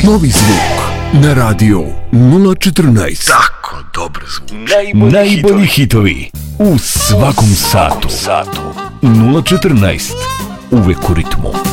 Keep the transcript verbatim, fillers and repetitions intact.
novi, novi zvuk na radio nula četrnaest. Tako dobar zvuk. Najbolji, Najbolji hitovi u svakom satu. satu. nula četrnaest. Uvek u ritmu.